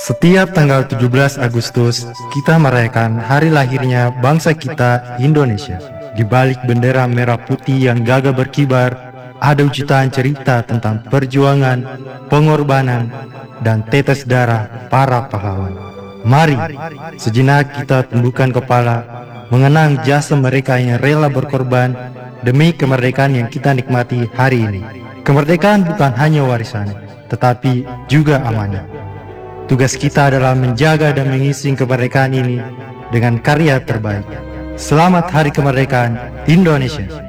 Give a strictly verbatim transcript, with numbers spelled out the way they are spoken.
Setiap tanggal tujuh belas Agustus, kita merayakan hari lahirnya bangsa kita, Indonesia. Di balik bendera merah putih yang gagah berkibar, ada jutaan cerita tentang perjuangan, pengorbanan, dan tetes darah para pahlawan. Mari, sejenak kita tundukkan kepala, mengenang jasa mereka yang rela berkorban demi kemerdekaan yang kita nikmati hari ini. Kemerdekaan bukan hanya warisan, tetapi juga amanah. Tugas kita adalah menjaga dan mengisi kemerdekaan ini dengan karya terbaik. Selamat Hari Kemerdekaan Indonesia.